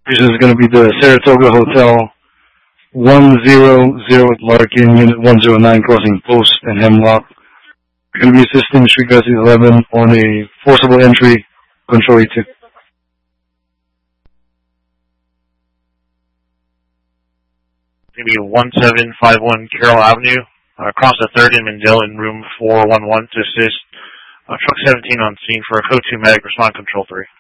This is going to be the Saratoga Hotel, 100 Larkin, Unit 109, crossing Post and Hemlock. We're going to be assisting Streetgrass 11 on a forcible entry, Control A2. Maybe 1751 Carroll Avenue, across the 3rd in Mendel in room 411 to assist Truck 17 on scene for a code 2 medic, respond Control 3.